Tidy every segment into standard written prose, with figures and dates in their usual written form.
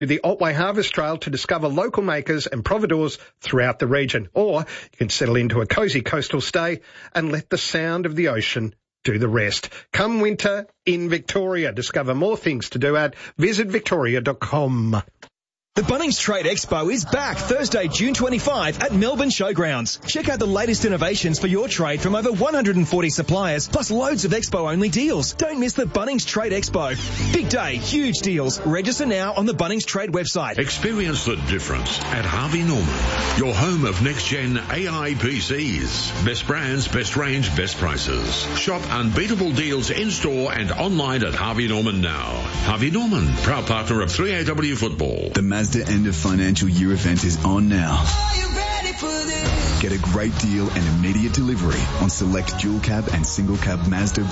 the Otway Harvest Trail to discover local makers and providores throughout the region. Or you can settle into a cosy coastal stay and let the sound of the ocean do the rest. Come winter in Victoria. Discover more things to do at visitvictoria.com. The Bunnings Trade Expo is back Thursday, June 25 at Melbourne Showgrounds. Check out the latest innovations for your trade from over 140 suppliers, plus loads of Expo-only deals. Don't miss the Bunnings Trade Expo. Big day, huge deals. Register now on the Bunnings Trade website. Experience the difference at Harvey Norman, your home of next-gen AI PCs. Best brands, best range, best prices. Shop unbeatable deals in-store and online at Harvey Norman now. Harvey Norman, proud partner of 3AW Football. The Mazda end of financial year event is on now. Are you ready for this? Get a great deal and immediate delivery on select dual cab and single cab Mazda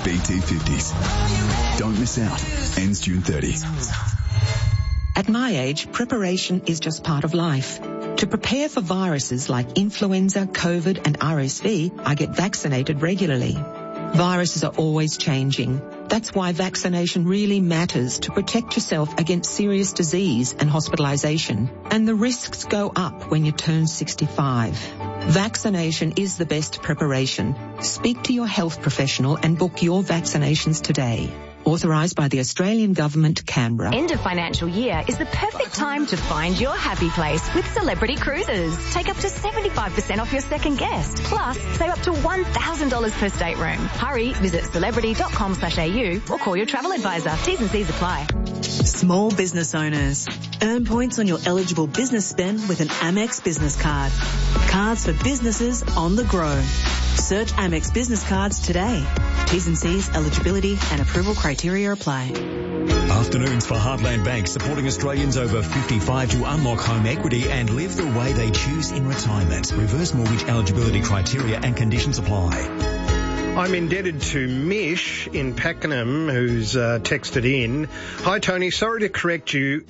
BT50s. Don't miss out. Ends June 30. At my age, preparation is just part of life. To prepare for viruses like influenza, COVID and RSV, I get vaccinated regularly. Viruses are always changing. That's why vaccination really matters to protect yourself against serious disease and hospitalisation. And the risks go up when you turn 65. Vaccination is the best preparation. Speak to your health professional and book your vaccinations today. Authorised by the Australian Government, Canberra. End of financial year is the perfect time to find your happy place with Celebrity Cruises. Take up to 75% off your second guest. Plus, save up to $1,000 per stateroom. Hurry, visit celebrity.com/au or call your travel advisor. T's and C's apply. Small business owners. Earn points on your eligible business spend with an Amex business card. Cards for businesses on the grow. Search Amex business cards today. T's and C's, eligibility and approval criteria apply. Afternoons for Heartland Bank, supporting Australians over 55 to unlock home equity and live the way they choose in retirement. Reverse mortgage eligibility criteria and conditions apply. I'm indebted to Mish in Pakenham, who's texted in. Hi, Tony. Sorry to correct you.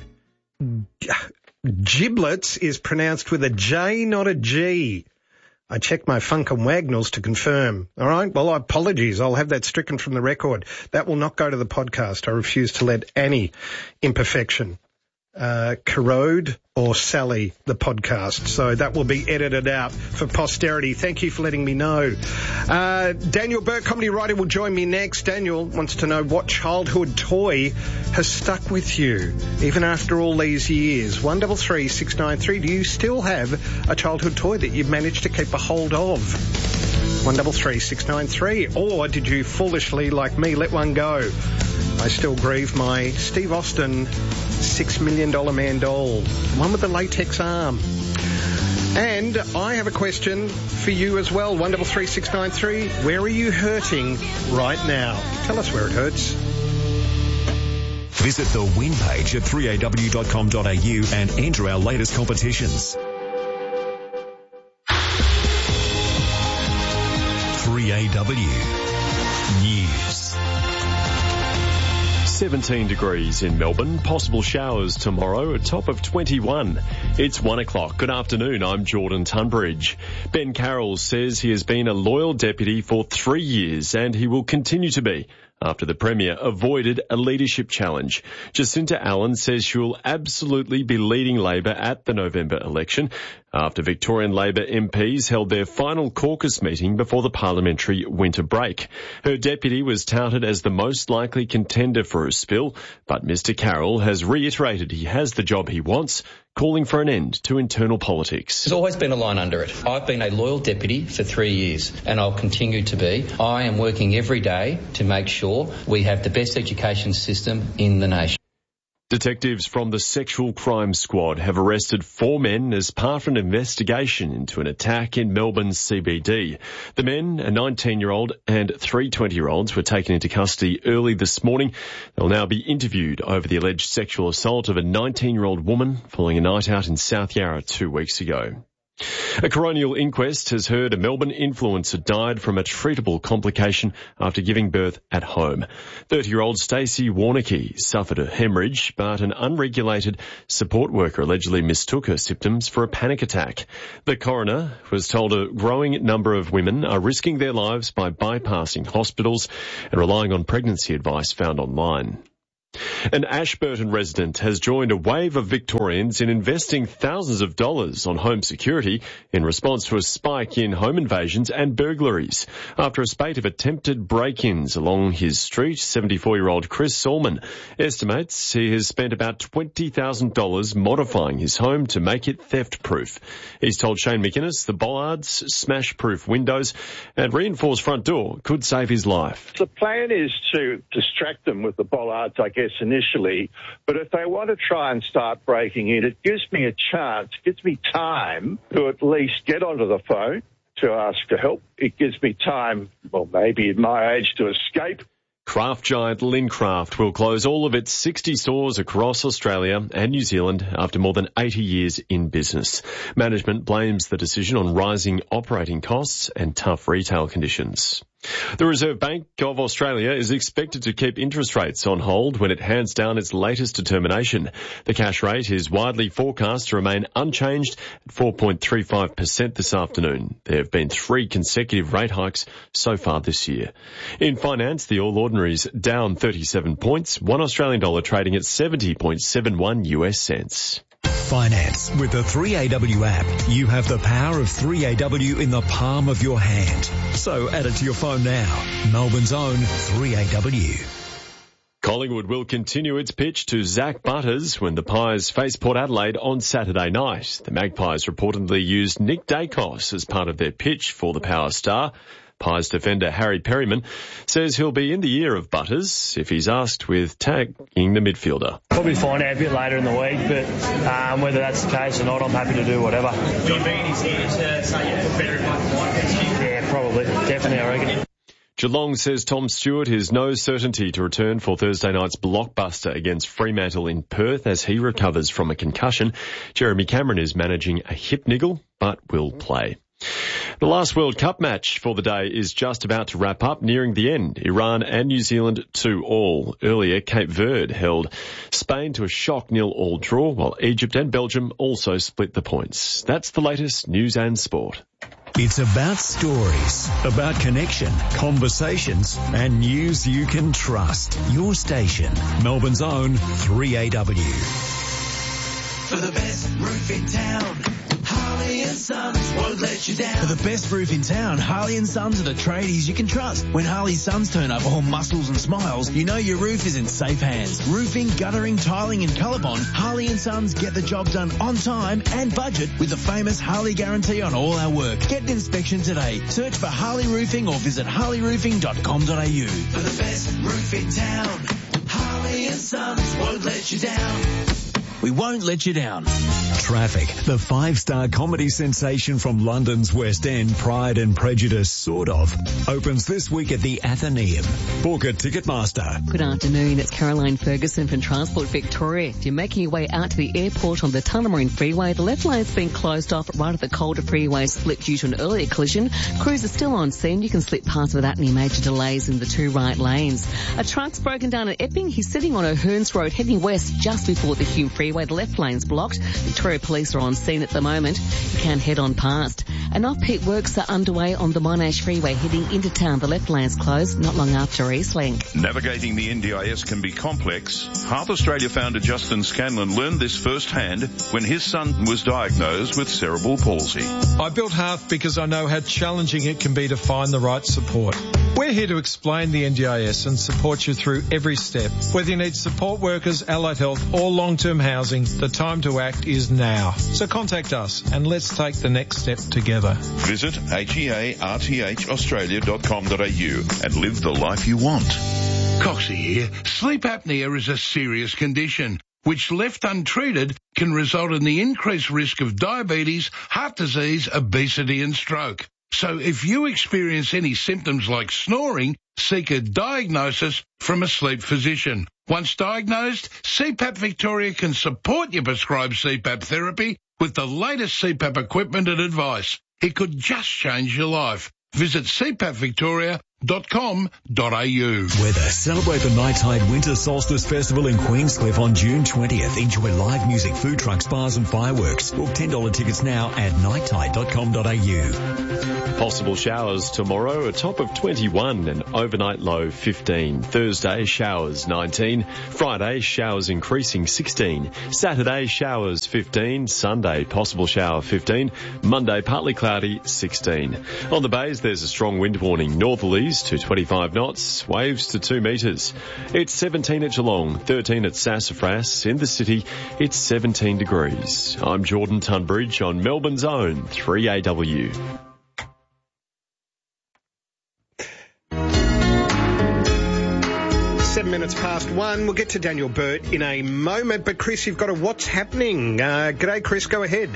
Giblets is pronounced with a J, not a G. I checked my Funk and Wagnalls to confirm. All right? Well, apologies. I'll have that stricken from the record. That will not go to the podcast. I refuse to let any imperfection corrode or sally the podcast. So that will be edited out for posterity. Thank you for letting me know. Daniel Burke, comedy writer, will join me next. Daniel wants to know what childhood toy has stuck with you, even after all these years. 133 693. Do you still have a childhood toy that you've managed to keep a hold of? 133 693. Or did you foolishly, like me, let one go? I still grieve my Steve Austin $6 Million Man doll, one with the latex arm. And I have a question for you as well. 133 693. Where are you hurting right now? Tell us where it hurts. Visit the win page at 3aw.com.au and enter our latest competitions. 3AW News. 17 degrees in Melbourne, possible showers tomorrow, a top of 21. It's 1 o'clock. Good afternoon, I'm Jordan Tunbridge. Ben Carroll says he has been a loyal deputy for 3 years and he will continue to be after the Premier avoided a leadership challenge. Jacinta Allen says she will absolutely be leading Labor at the November election after Victorian Labor MPs held their final caucus meeting before the parliamentary winter break. Her deputy was touted as the most likely contender for a spill, but Mr Carroll has reiterated he has the job he wants, calling for an end to internal politics. There's always been a line under it. I've been a loyal deputy for 3 years and I'll continue to be. I am working every day to make sure we have the best education system in the nation. Detectives from the Sexual Crime Squad have arrested 4 men as part of an investigation into an attack in Melbourne's CBD. The men, a 19-year-old and 3 20-year-olds, were taken into custody early this morning. They'll now be interviewed over the alleged sexual assault of a 19-year-old woman following a night out in South Yarra 2 weeks ago. A coronial inquest has heard a Melbourne influencer died from a treatable complication after giving birth at home. 30-year-old Stacey Warneke suffered a hemorrhage, but an unregulated support worker allegedly mistook her symptoms for a panic attack. The coroner was told a growing number of women are risking their lives by bypassing hospitals and relying on pregnancy advice found online. An Ashburton resident has joined a wave of Victorians in investing thousands of dollars on home security in response to a spike in home invasions and burglaries. After a spate of attempted break-ins along his street, 74-year-old Chris Solman estimates he has spent about $20,000 modifying his home to make it theft-proof. He's told Shane McInnes the bollards, smash-proof windows and reinforced front door could save his life. The plan is to distract them with the bollards, I guess, initially, but if they want to try and start breaking in, it gives me a chance, gives me time to at least get onto the phone to ask for help. It gives me time, well, maybe at my age, to escape. Craft giant Lincraft will close all of its 60 stores across Australia and New Zealand after more than 80 years in business. Management blames the decision on rising operating costs and tough retail conditions. The Reserve Bank of Australia is expected to keep interest rates on hold when it hands down its latest determination. The cash rate is widely forecast to remain unchanged at 4.35% this afternoon. There have been 3 consecutive rate hikes so far this year. In finance, the All Ordinaries down 37 points, $1 Australian dollar trading at 70.71 US cents. Finance. With the 3AW app, you have the power of 3AW in the palm of your hand. So add it to your phone now. Melbourne's own 3AW. Collingwood will continue its pitch to Zach Butters when the Pies face Port Adelaide on Saturday night. The Magpies reportedly used Nick Dacos as part of their pitch for the Power Star. Pies defender Harry Perryman says he'll be in the ear of Butters if he's asked with tagging the midfielder. Probably find out a bit later in the week, but whether that's the case or not, I'm happy to do whatever. Do you mean he's here to say you put better in black and white next year? Yeah, probably. Definitely, I reckon. Geelong says Tom Stewart has no certainty to return for Thursday night's blockbuster against Fremantle in Perth as he recovers from a concussion. Jeremy Cameron is managing a hip niggle, but will play. The last World Cup match for the day is just about to wrap up, nearing the end. Iran and New Zealand 2-2. Earlier, Cape Verde held Spain to a shock 0-0 draw, while Egypt and Belgium also split the points. That's the latest news and sport. It's about stories, about connection, conversations, and news you can trust. Your station, Melbourne's own 3AW. For the best roof in town, Harley & Sons won't let you down. For the best roof in town, Harley & Sons are the tradies you can trust. When Harley & Sons turn up all muscles and smiles, you know your roof is in safe hands. Roofing, guttering, tiling and ColourBond, Harley & Sons get the job done on time and budget with the famous Harley guarantee on all our work. Get an inspection today. Search for Harley Roofing or visit harleyroofing.com.au. For the best roof in town, Harley & Sons won't let you down. We won't let you down. Traffic. The 5-star comedy sensation from London's West End, Pride and Prejudice, sort of, opens this week at the Athenaeum. Book at Ticketmaster. Good afternoon. It's Caroline Ferguson from Transport Victoria. If you're making your way out to the airport on the Tullamarine Freeway, the left lane's been closed off right at the Calder Freeway split due to an earlier collision. Crews are still on scene. You can slip past without any major delays in the 2 right lanes. A truck's broken down at Epping. He's sitting on O'Hearns Road heading west just before the Hume Freeway. The left lane's blocked. Victoria Police are on scene at the moment. You can head on past. And off-peak works are underway on the Monash Freeway heading into town. The left lane's closed not long after Eastlink. Navigating the NDIS can be complex. Heart Australia founder Justin Scanlon learned this firsthand when his son was diagnosed with cerebral palsy. I built Hearth because I know how challenging it can be to find the right support. We're here to explain the NDIS and support you through every step. Whether you need support workers, allied health or long-term housing, the time to act is now. So contact us and let's take the next step together. Visit hearthaustralia.com.au and live the life you want. Coxie here. Sleep apnea is a serious condition which, left untreated, can result in the increased risk of diabetes, heart disease, obesity and stroke. So if you experience any symptoms like snoring, seek a diagnosis from a sleep physician. Once diagnosed, CPAP Victoria can support your prescribed CPAP therapy with the latest CPAP equipment and advice. It could just change your life. Visit cpappvictoria.com.au. Weather. Celebrate the Nighttide Winter Solstice Festival in Queenscliff on June 20th. Enjoy live music, food trucks, bars and fireworks. Book $10 tickets now at nighttide.com.au. Possible showers tomorrow, a top of 21 and overnight low 15. Thursday, showers 19. Friday, showers increasing 16. Saturday, showers 15. Sunday, possible shower 15. Monday, partly cloudy 16. On the bays, there's a strong wind warning. Northerlies to 25 knots, waves to 2 metres. It's 17 at Geelong, 13 at Sassafras. In the city, it's 17 degrees. I'm Jordan Tunbridge on Melbourne's own 3AW. (7:07). We'll get to Daniel Burt in a moment, but Chris, you've got a what's happening. G'day, Chris, go ahead.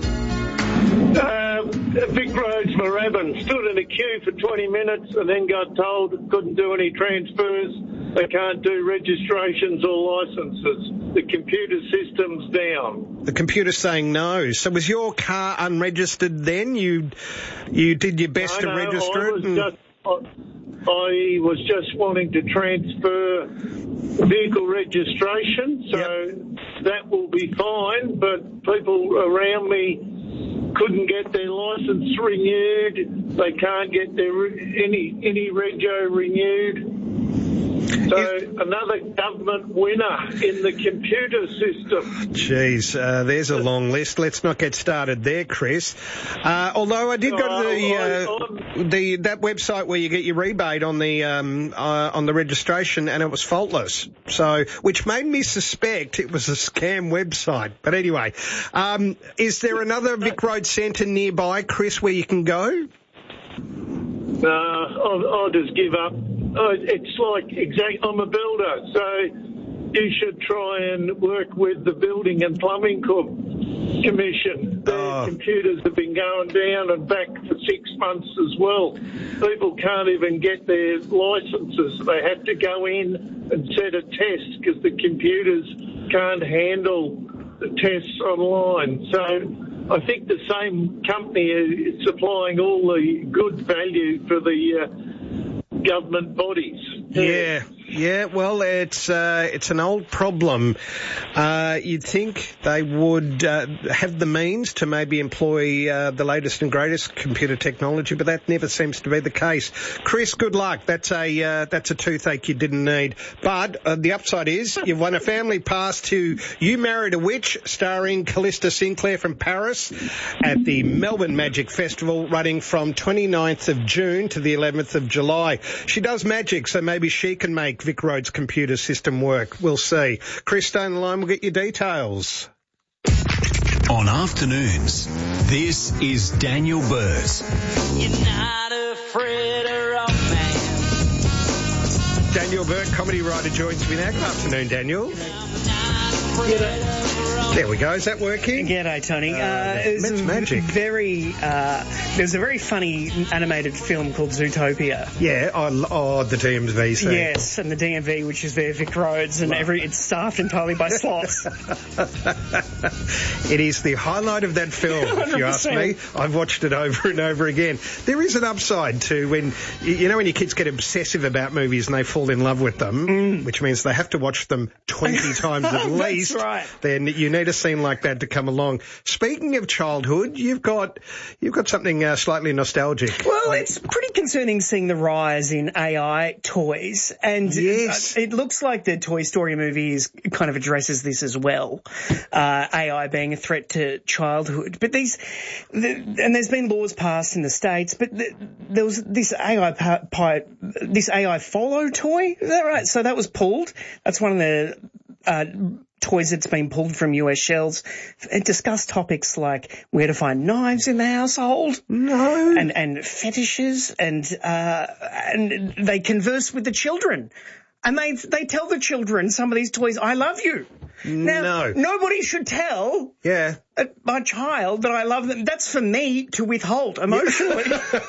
Vic Roads, Moorabbin, stood in a queue for 20 minutes and then got told couldn't do any transfers. They can't do registrations or licences. The computer system's down. The computer's saying no. So was your car unregistered then? You did your best to register it? I was just wanting to transfer vehicle registration, so that will be fine, but people around me couldn't get their licence renewed. They can't get their any rego renewed. So another government winner in the computer system. Jeez, there's a long list. Let's not get started there, Chris. Although I did go to that website where you get your rebate on the registration, and it was faultless. So, which made me suspect it was a scam website. But anyway, is there another Vic Road Centre nearby, Chris, where you can go? I'll just give up. It's like I'm a builder, so you should try and work with the Building and Plumbing Commission. Their computers have been going down and back for 6 months as well. People can't even get their licences. They have to go in and set a test because the computers can't handle the tests online. So I think the same company is supplying all the good value for the government bodies. Yeah. Well, it's an old problem. You'd think they would have the means to maybe employ the latest and greatest computer technology, but that never seems to be the case. Chris, good luck. That's a toothache you didn't need. But the upside is you've won a family pass to You Married a Witch, starring Callista Sinclair from Paris, at the Melbourne Magic Festival, running from 29th of June to the 11th of July. She does magic, so maybe she can make Vic Road's computer system work. We'll see. Chris, stay on the line. We'll get your details. On afternoons, this is Daniel Burt. You're not afraid of romance. Daniel Burt, comedy writer, joins me now. Good afternoon, Daniel. There we go. Is that working? G'day, Tony. It's magic. There's a very funny animated film called Zootopia. Yeah. The DMV scene. Yes, and the DMV, which is their Vic Roads, and it's staffed entirely by sloths. It is the highlight of that film, 100%. If you ask me. I've watched it over and over again. There is an upside to when your kids get obsessive about movies and they fall in love with them, which means they have to watch them 20 times at least. That's right. Then you need a scene like that to come along. Speaking of childhood, you've got something slightly nostalgic. Well, it's pretty concerning seeing the rise in AI toys, and yes, it looks like the Toy Story movie kind of addresses this as well. AI being a threat to childhood, but there's been laws passed in the States, but there was this AI follow toy. Is that right? So that was pulled. That's one of the toys that's been pulled from US shelves. It discussed topics like where to find knives in the household. No. And fetishes, and they converse with the children. And they tell the children some of these toys, I love you. Now, nobody should tell at my child that I love them. That's for me to withhold emotionally.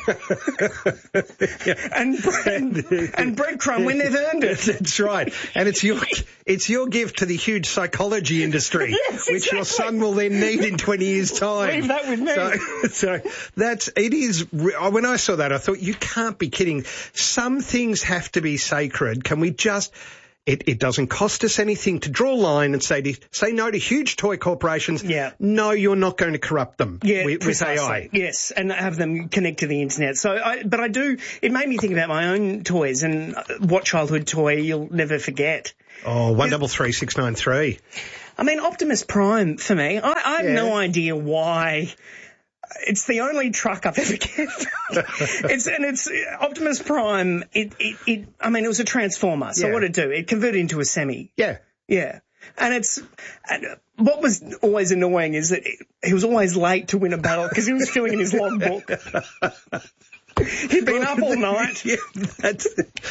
and breadcrumb when they've earned it. That's right. And it's your gift to the huge psychology industry, yes, which your son will then need in 20 years' time. Leave that with me. So it is, when I saw that, I thought, you can't be kidding. Some things have to be sacred. Can we just... It doesn't cost us anything to draw a line and say no to huge toy corporations. Yeah. No, you're not going to corrupt them with AI. Yes, and have them connect to the internet. It made me think about my own toys and what childhood toy you'll never forget. Oh, 133693. I mean, Optimus Prime for me. I have no idea why. It's the only truck I've ever kept. It's Optimus Prime. It was a transformer. So what did it do? It converted into a semi. Yeah. Yeah. And what was always annoying is that he was always late to win a battle because he was filling in his logbook. He'd been up all night. Yeah, that's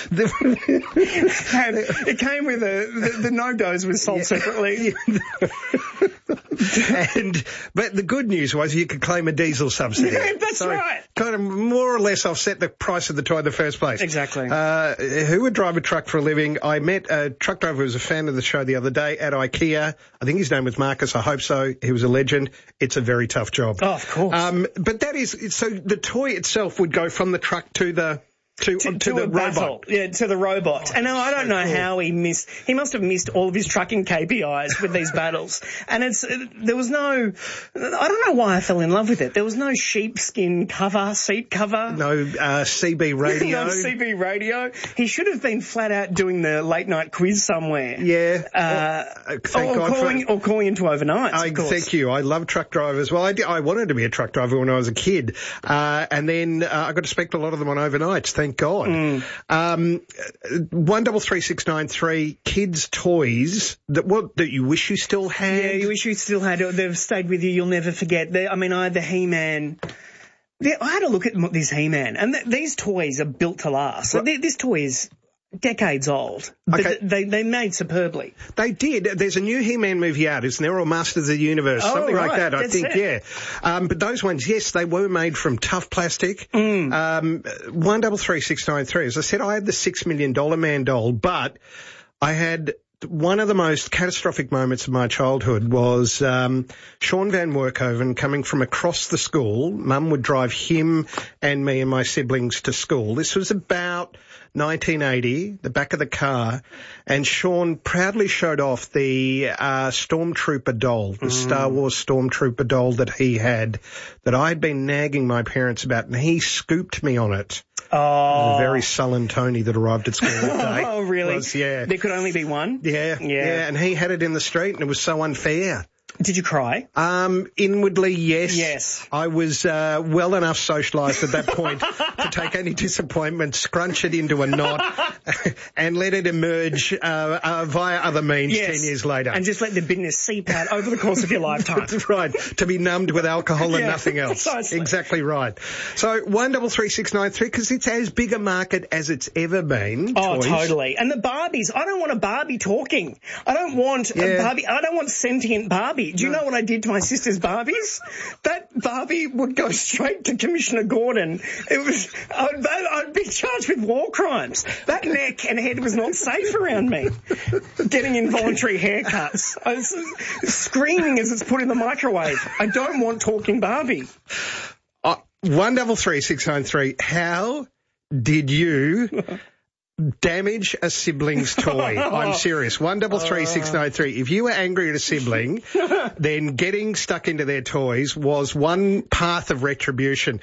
and it came with the no-dose was sold separately. But the good news was you could claim a diesel subsidy. Yeah, that's right. Kind of more or less offset the price of the toy in the first place. Exactly. Who would drive a truck for a living? I met a truck driver who was a fan of the show the other day at IKEA. I think his name was Marcus. I hope so. He was a legend. It's a very tough job. Oh, of course. But that is, so the toy itself would go from the truck to the robot. Yeah, to the robot. And I don't know how he must have missed all of his trucking KPIs with these battles. And there was no, I don't know why I fell in love with it. There was no sheepskin seat cover. No CB radio. No CB radio. He should have been flat out doing the late night quiz somewhere. Yeah. Or calling into overnights, of course. Thank you. I love truck drivers. Well, I wanted to be a truck driver when I was a kid. And then I got to speak to a lot of them on overnights. Thank God. 133693, kids' toys that you wish you still had. Yeah, you wish you still had. They've stayed with you. You'll never forget. I had the He-Man. I had a look at this He-Man, and these toys are built to last. So this toy is decades old, but they made superbly. They did. There's a new He-Man movie out, isn't there? Or Masters of the Universe, something like that, I think, yeah. But those ones, yes, they were made from tough plastic. 133693, as I said, I had the $6 Million Man doll, but I had one of the most catastrophic moments of my childhood was Sean Van Workhoven coming from across the school. Mum would drive him and me and my siblings to school. This was about 1980, the back of the car, and Sean proudly showed off the Stormtrooper doll, the Star Wars Stormtrooper doll that he had, that I'd been nagging my parents about, and he scooped me on it. Oh. It was a very sullen Tony that arrived at school that day. Oh, really? Yeah. There could only be one? Yeah, and he had it in the street, and it was so unfair. Did you cry? Inwardly, yes. Yes. I was well enough socialised at that point to take any disappointment, scrunch it into a knot, and let it emerge via other means 10 years later. And just let the bitterness seep out over the course of your lifetime. That's right. To be numbed with alcohol and nothing else. Precisely. Exactly right. So 133693, because it's as big a market as it's ever been. Oh, toys. Totally. And the Barbies. I don't want a Barbie talking. I don't want a Barbie. I don't want sentient Barbie. Do you know what I did to my sister's Barbies? That Barbie would go straight to Commissioner Gordon. I'd be charged with war crimes. That neck and head was not safe around me. Getting involuntary haircuts. I was screaming as it's put in the microwave. I don't want talking Barbie. 133693. How did you damage a sibling's toy? I'm serious. 133693. If you were angry at a sibling, then getting stuck into their toys was one path of retribution.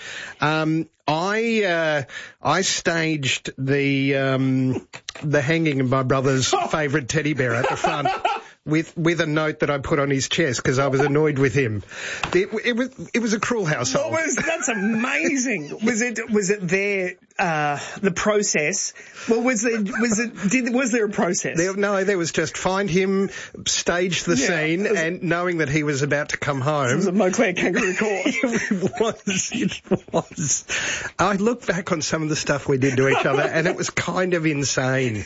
I staged the hanging of my brother's favourite teddy bear at the front. With a note that I put on his chest because I was annoyed with him. It was a cruel household. That's amazing. Was it their the process. Well, was there a process? There was just find him, stage the scene, and knowing that he was about to come home. It was a Montclair Kangaroo Court. It was. I look back on some of the stuff we did to each other, and it was kind of insane.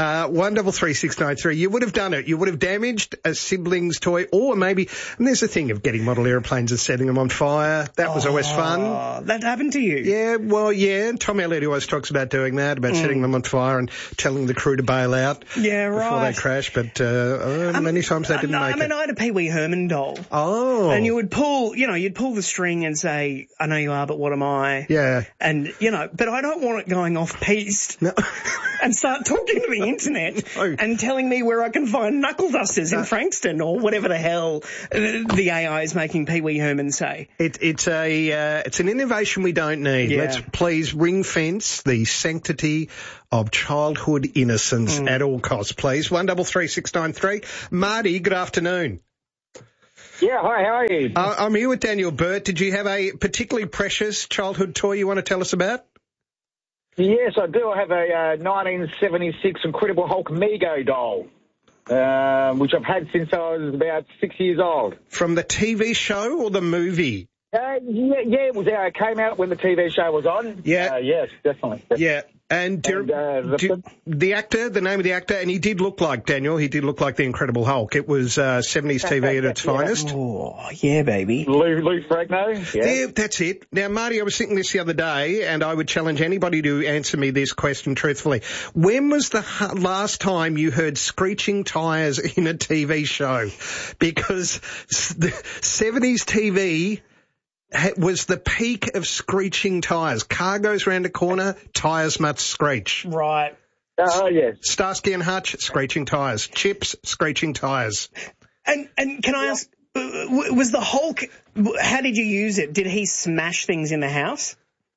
133693. You would have done it. You would have damaged a sibling's toy, or maybe. And there's a thing of getting model aeroplanes and setting them on fire. That was always fun. That happened to you? Yeah. Well, yeah. Tom Elliott always talks about doing that, about setting them on fire and telling the crew to bail out. Yeah, right. Before they crash, but many times they didn't make it. I had a Pee Wee Herman doll. Oh. And you'd pull the string and say, I know you are, but what am I? Yeah. And, but I don't want it going off-piste. No. And start talking to the internet and telling me where I can find knuckle dusters in Frankston or whatever the hell the AI is making Pee Wee Herman say. It's an innovation we don't need. Yeah. Let's please ring fence the sanctity of childhood innocence at all costs, please. 133693. Marty, good afternoon. Yeah, hi, how are you? I'm here with Daniel Burt. Did you have a particularly precious childhood toy you want to tell us about? Yes, I do. I have a 1976 Incredible Hulk Mego doll, which I've had since I was about 6 years old. From the TV show or the movie? It was it came out when the TV show was on. Yeah. Yes, definitely. Yeah. And the actor, the name of the actor, and he did look like, Daniel, he did look like the Incredible Hulk. It was 70s TV at its finest. Oh, yeah, baby. Lou Ferrigno. Yeah, that's it. Now, Marty, I was thinking this the other day, and I would challenge anybody to answer me this question truthfully. When was the last time you heard screeching tyres in a TV show? Because the 70s TV was the peak of screeching tyres. Car goes round a corner, tyres must screech. Right. Oh, yes. Starsky and Hutch, screeching tyres. Chips, screeching tyres. And can I ask, was the Hulk, how did you use it? Did he smash things in the house?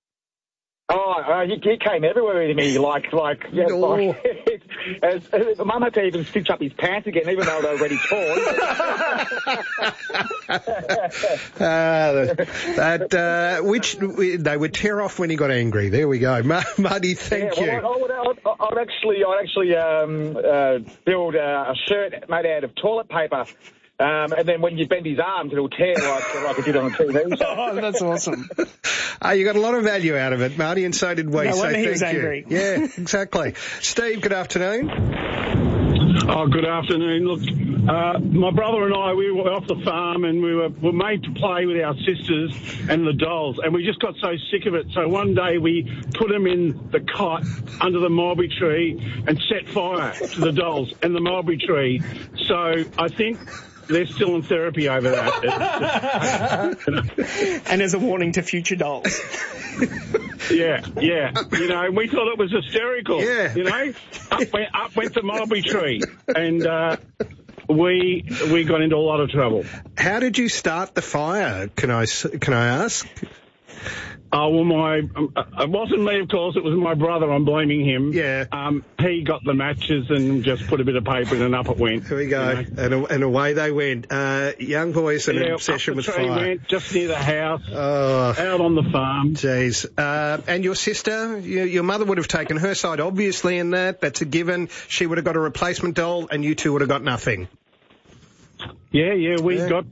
Oh, he came everywhere with me, like Mum had to even stitch up his pants again, even though they were already torn. They would tear off when he got angry. There we go. Marty, thank you. I'd actually build a shirt made out of toilet paper. And then when you bend his arms, it'll tear like it did on the TV. So. Oh, that's awesome. You got a lot of value out of it, Marty, and so did we. No wonder he was angry. Yeah, exactly. Steve, good afternoon. Oh, good afternoon. Look, my brother and I, we were off the farm and we were made to play with our sisters and the dolls, and we just got so sick of it. So one day we put them in the cot under the mulberry tree and set fire to the dolls and the mulberry tree. So I think they're still in therapy over that. And as a warning to future dolls. Yeah. We thought it was hysterical. Yeah. Up went the mulberry tree, and we got into a lot of trouble. How did you start the fire? Can I ask? Oh, well, it wasn't me, of course. It was my brother. I'm blaming him. Yeah. He got the matches and just put a bit of paper in and up it went. Here we go. And away they went. Young boys and an obsession with fire. Went just near the house, out on the farm. Jeez. And your sister, your mother would have taken her side, obviously, in that. That's a given. She would have got a replacement doll and you two would have got nothing. Yeah, we got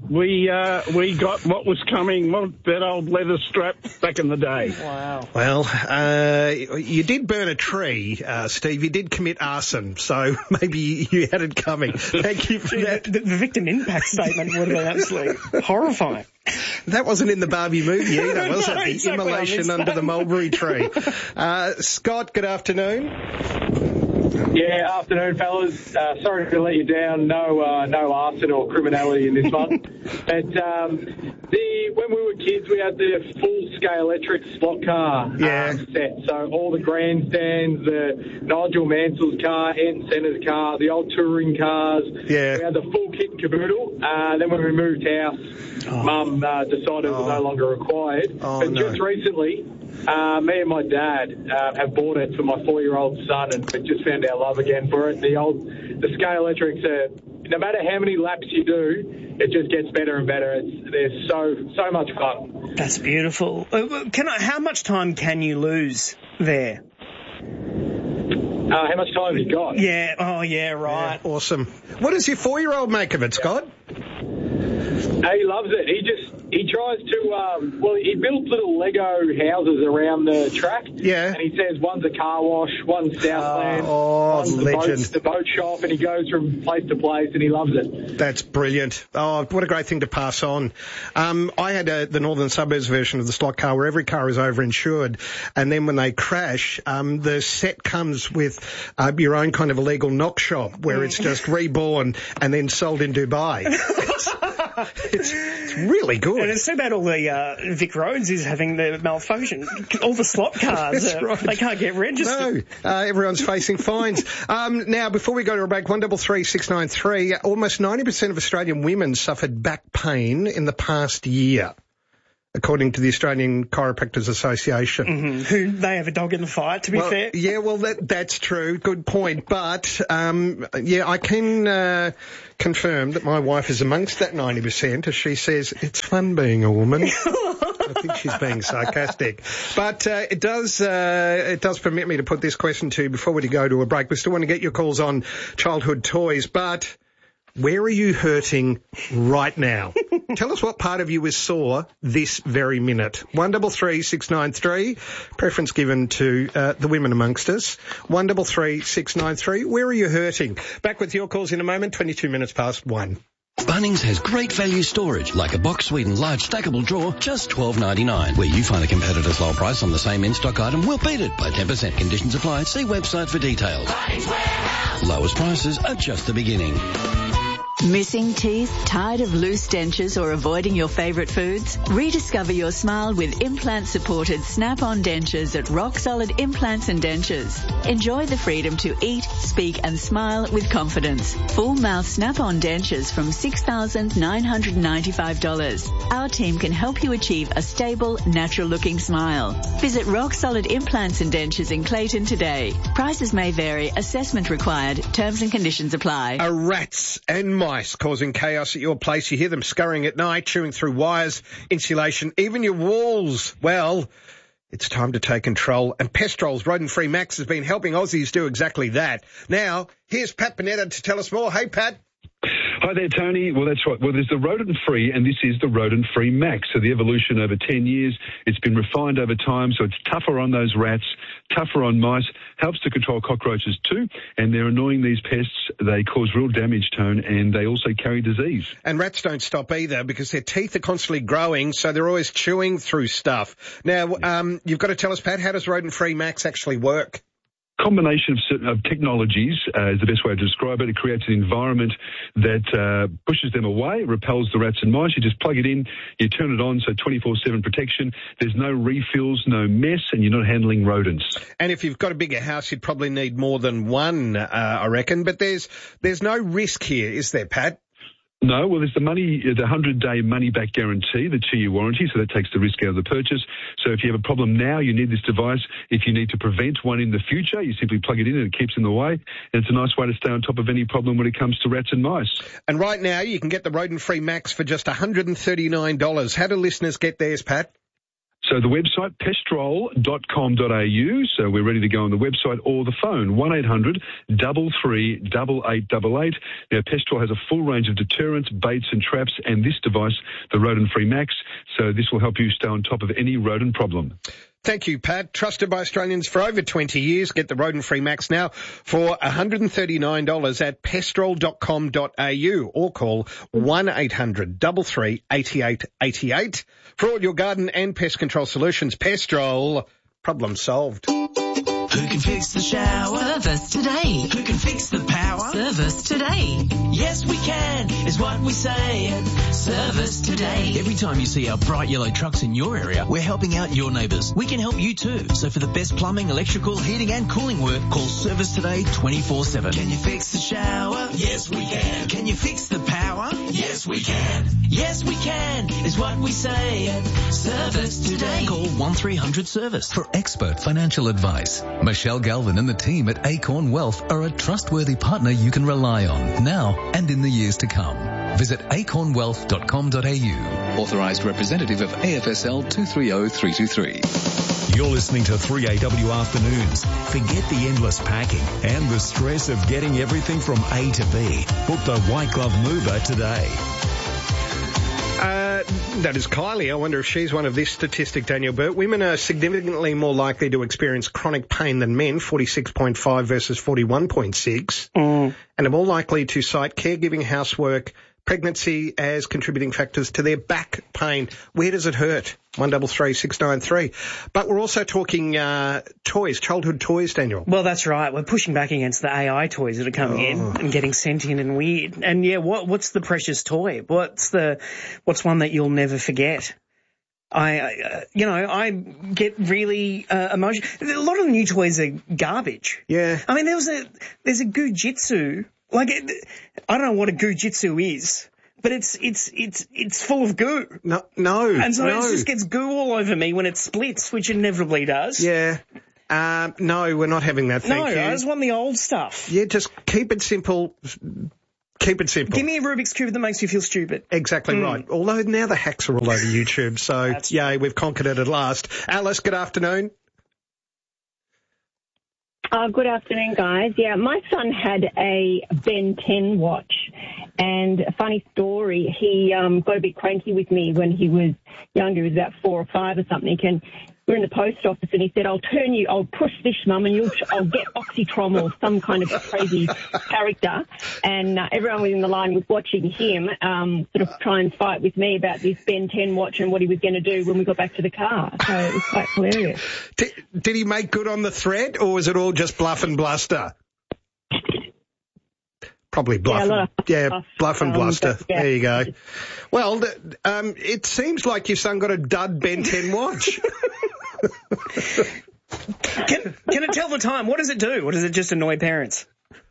what was coming, that old leather strap back in the day. Wow. Well, you did burn a tree, Steve. You did commit arson, so maybe you had it coming. Thank you for that. The victim impact statement would have been absolutely horrifying. That wasn't in the Barbie movie either, was it? The exactly, immolation under the mulberry tree. Scott, good afternoon. Yeah, afternoon, fellas. Sorry to let you down. No arson or criminality in this one. But when we were kids, we had the full-scale electric slot car set. So all the grandstands, the Nigel Mansell's car, Ann Senna's car, the old touring cars. Yeah. We had the full kit and caboodle. Then when we moved house, Mum decided it was no longer required. Just recently, me and my dad have bought it for my 4-year-old son, and we just found our love again for it. The Scale Electrics are no matter how many laps you do, it just gets better and better. They're so much fun. That's beautiful. How much time can you lose there? How much time have you got? Yeah. Oh, yeah. Right. Yeah, awesome. What does your 4-year-old make of it, Scott? He loves it. He tries to, he builds little Lego houses around the track. Yeah. And he says one's a car wash, one's Southland, one's legend. the boat shop, and he goes from place to place, and he loves it. That's brilliant. Oh, what a great thing to pass on. I had the Northern Suburbs version of the slot car where every car is over-insured, and then when they crash, the set comes with your own kind of illegal knock shop where it's just reborn and then sold in Dubai. It's really good. And it's so bad all the Vic Roads is having the malfunction. All the slot cars, right. They can't get registered. No, everyone's facing fines. Now, before we go to a break, 133 693, almost 90% of Australian women suffered back pain in the past year, according to the Australian Chiropractors Association. Mm-hmm. Who they have a dog in the fight, to be fair. Yeah, well, that's true. Good point. But, I can confirm that my wife is amongst that 90%, as she says, it's fun being a woman. I think she's being sarcastic. But it does permit me to put this question to you before we go to a break. We still want to get your calls on childhood toys, but where are you hurting right now? Tell us what part of you is sore this very minute. 133 693, preference given to the women amongst us. 133 693, where are you hurting? Back with your calls in a moment, 22 minutes past 1. Bunnings has great value storage, like a box Sweden large stackable drawer, just $12.99. Where you find a competitor's low price on the same in-stock item, we'll beat it by 10%. Conditions apply. See website for details. Bunnings Warehouse. Lowest prices are just the beginning. Missing teeth? Tired of loose dentures or avoiding your favourite foods? Rediscover your smile with implant-supported Snap-on dentures at Rock Solid Implants and Dentures. Enjoy the freedom to eat, speak and smile with confidence. Full mouth Snap-on dentures from $6,995. Our team can help you achieve a stable, natural-looking smile. Visit Rock Solid Implants and Dentures in Clayton today. Prices may vary. Assessment required. Terms and conditions apply. Rats and mice causing chaos at your place. You hear them scurrying at night, chewing through wires, insulation, even your walls. Well, it's time to take control, and Pestrol's Rodent-Free Max has been helping Aussies do exactly that. Now, here's Pat Panetta to tell us more. Hey, Pat. Hi there, Tony. Well, that's right. Well, there's the Rodent-Free, and this is the Rodent-Free Max. So the evolution over 10 years, it's been refined over time, so it's tougher on those rats, tougher on mice, helps to control cockroaches too, and they're annoying, these pests. They cause real damage, Tone, and they also carry disease. And rats don't stop either because their teeth are constantly growing, so they're always chewing through stuff. Now, you've got to tell us, Pat, how does Rodent-Free Max actually work? Combination of technologies is the best way to describe it. It creates an environment that pushes them away, repels the rats and mice. You just plug it in, you turn it on, so 24/7 protection. There's no refills, no mess, and you're not handling rodents. And if you've got a bigger house, you'd probably need more than one, I reckon. But there's no risk here, is there, Pat? No, well, there's the 100-day money-back guarantee, the 2-year warranty, so that takes the risk out of the purchase. So if you have a problem now, you need this device. If you need to prevent one in the future, you simply plug it in and it keeps in the way. And it's a nice way to stay on top of any problem when it comes to rats and mice. And right now, you can get the Rodent-Free Max for just $139. How do listeners get theirs, Pat? So the website, pestrol.com.au. So we're ready to go on the website or the phone, 1-800-338-8888. Now, Pestrol has a full range of deterrents, baits and traps, and this device, the Rodent-Free Max. So this will help you stay on top of any rodent problem. Thank you, Pat. Trusted by Australians for over 20 years. Get the Rodent-Free Max now for $139 at pestrol.com.au or call 1-800-338-8888. For all your garden and pest control solutions, Pestrol, problem solved. Who can fix the shower? Service today. Who can fix the power? Service today. Yes, we can, is what we say. And service today. Every time you see our bright yellow trucks in your area, we're helping out your neighbours. We can help you too. So for the best plumbing, electrical, heating and cooling work, call Service Today 24/7. Can you fix the shower? Yes, we can. Can you fix the power? Yes, we can. Yes, we can is what we say. Service today. Call 1300 Service for expert financial advice. Michelle Galvin and the team at Acorn Wealth are a trustworthy partner you can rely on now and in the years to come. Visit acornwealth.com.au. Authorised representative of AFSL 230323. You're listening to 3AW Afternoons. Forget the endless packing and the stress of getting everything from A to B. Book the White Glove Mover today. That is Kylie. I wonder if she's one of this statistic, Daniel Burt. Women are significantly more likely to experience chronic pain than men, 46.5 versus 41.6, and are more likely to cite caregiving, housework, pregnancy as contributing factors to their back pain. Where does it hurt? 133693. But we're also talking toys, childhood toys, Daniel. Well, that's right. We're pushing back against the AI toys that are coming in and getting sentient and weird. And yeah, what's the precious toy? What's one that you'll never forget? I get really emotional. A lot of the new toys are garbage. Yeah. I mean, there's a Goo-Jitsu. Like, I don't know what a Goo-Jitsu is, but it's full of goo. No. And so it just gets goo all over me when it splits, which inevitably does. Yeah. No, we're not having that, thank you. I just want the old stuff. Yeah, just keep it simple. Keep it simple. Give me a Rubik's Cube that makes you feel stupid. Exactly right. Although now the hacks are all over YouTube, so yay, we've conquered it at last. Alice, good afternoon. Good afternoon, guys. Yeah, my son had a Ben 10 watch, and a funny story, he got a bit cranky with me when he was younger. He was about 4 or 5 or something, and we were in the post office, and he said, I'll push this, Mum, and I'll get Oxytrom or some kind of crazy character. And everyone within the line was watching him sort of try and fight with me about this Ben 10 watch and what he was going to do when we got back to the car. So it was quite hilarious. Did he make good on the threat, or was it all just bluff and bluster? Probably bluff. Bluff and bluster. There you go. Well, it seems like your son got a dud Ben 10 watch. Can it tell the time? What does it do? Or does it just annoy parents?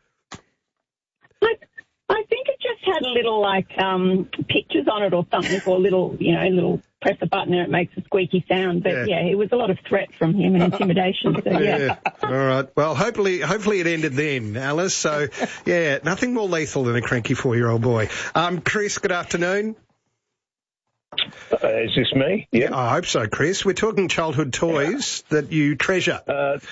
I think it just had little pictures on it or something, or little press a button and it makes a squeaky sound. But yeah, it was a lot of threat from him and intimidation. So yeah. All right. Well, hopefully it ended then, Alice. So yeah, nothing more lethal than a cranky 4-year-old boy. Chris, good afternoon. Is this me? Yeah. I hope so, Chris. We're talking childhood toys that you treasure.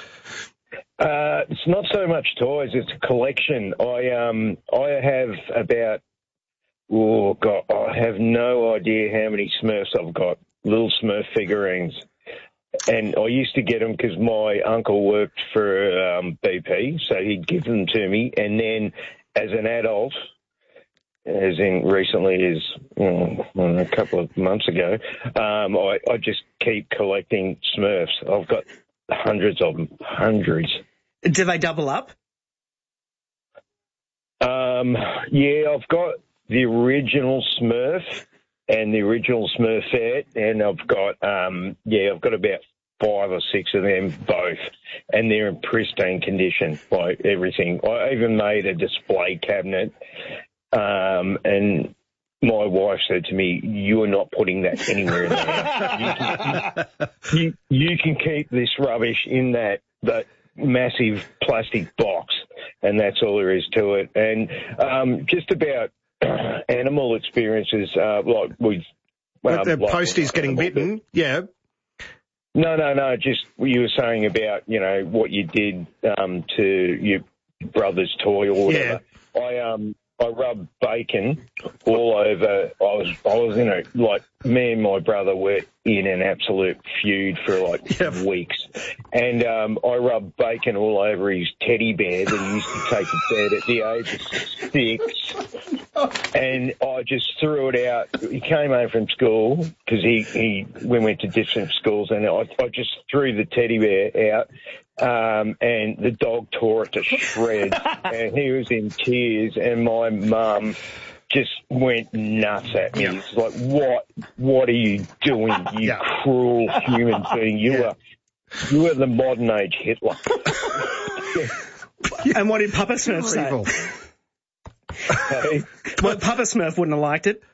It's not so much toys; it's a collection. I have about I have no idea how many Smurfs I've got. Little Smurf figurines, and I used to get them because my uncle worked for BP, so he'd give them to me, and then as an adult. As in recently as a couple of months ago, I just keep collecting Smurfs. I've got hundreds of them, hundreds. Do they double up? Yeah, I've got the original Smurf and the original Smurfette, and I've got about 5 or 6 of them both, and they're in pristine condition, like everything. I even made a display cabinet. And my wife said to me, "You are not putting that anywhere in the house. You can keep this rubbish in that massive plastic box," and that's all there is to it. And just about animal experiences, like with the posties getting bitten, yeah. No. Just what you were saying about what you did to your brother's toy or whatever. Yeah. I rubbed bacon all over. I was in a, me and my brother were in an absolute feud for weeks. And I rubbed bacon all over his teddy bear that he used to take to bed at the age of 6. And I just threw it out. He came home from school because we went to different schools, and I just threw the teddy bear out. And the dog tore it to shreds, and he was in tears, and my mum just went nuts at me. It's like, what are you doing, you cruel human being? You are the modern age Hitler. And what did Papa Smurf say? Well, Papa Smurf wouldn't have liked it.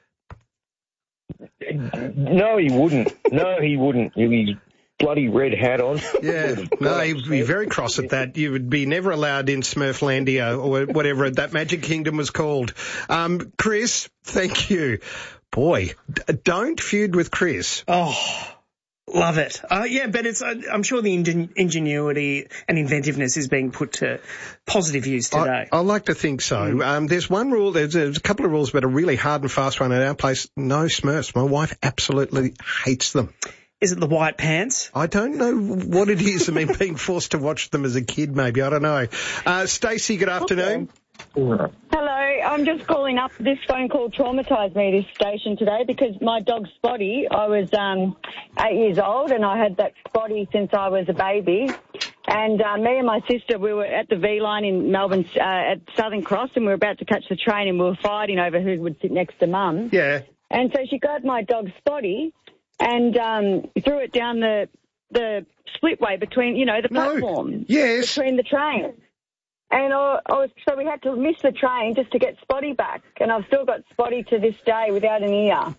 No, he wouldn't. He's bloody red hat on. Yeah, no, he'd be very cross at that. You would be never allowed in Smurflandia or whatever that Magic Kingdom was called. Chris, thank you. Boy, don't feud with Chris. Oh, love it. Yeah, but I'm sure the ingenuity and inventiveness is being put to positive use today. I like to think so. There's one rule, there's a couple of rules, but a really hard and fast one at our place. No Smurfs. My wife absolutely hates them. Is it the white pants? I don't know what it is. I mean, being forced to watch them as a kid, maybe. I don't know. Stacey, good afternoon. Hello, I'm just calling up. This phone call traumatised me, this station today, because my dog Spotty, I was 8 years old and I had that Spotty since I was a baby. And me and my sister, we were at the V-line in Melbourne at Southern Cross, and we were about to catch the train, and we were fighting over who would sit next to Mum. Yeah. And so she grabbed my dog Spotty and threw it down the splitway between, the platform. Yes. Between the trains. And so we had to miss the train just to get Spotty back. And I've still got Spotty to this day without an ear.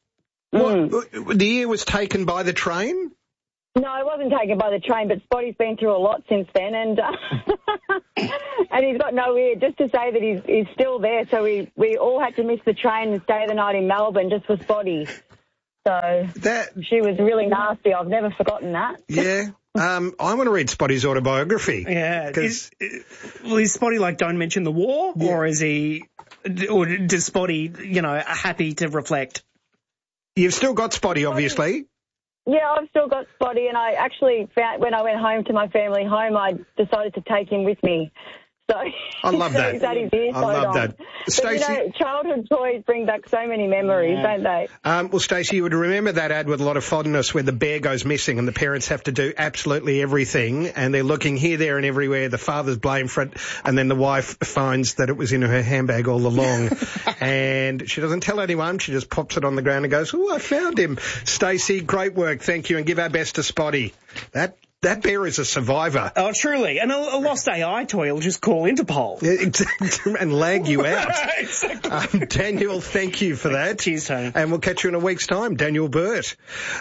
What, the ear was taken by the train? No, it wasn't taken by the train, but Spotty's been through a lot since then, and and he's got no ear. Just to say that he's still there, so we all had to miss the train and stay the night in Melbourne just for Spotty. So she was really nasty. I've never forgotten that. Yeah. I want to read Spotty's autobiography. Yeah. Is Spotty like, don't mention the war, or is he, or does Spotty, happy to reflect? You've still got Spotty, obviously. Yeah, I've still got Spotty, and I actually found, when I went home to my family home, I decided to take him with me. So I love that. He's had his ear sewed on. that. But, Stacey, childhood toys bring back so many memories, don't they? well, Stacey, you would remember that ad with a lot of fondness where the bear goes missing and the parents have to do absolutely everything, and they're looking here, there and everywhere. The father's blamed for it, and then the wife finds that it was in her handbag all along. And she doesn't tell anyone. She just pops it on the ground and goes, "Oh, I found him." Stacey, great work. Thank you. And give our best to Spotty. That bear is a survivor. Oh, truly. And a lost AI toy will just call Interpol. And lag you out. Exactly. Daniel, thank you for that. Cheers, Tony. And we'll catch you in a week's time. Daniel Burt.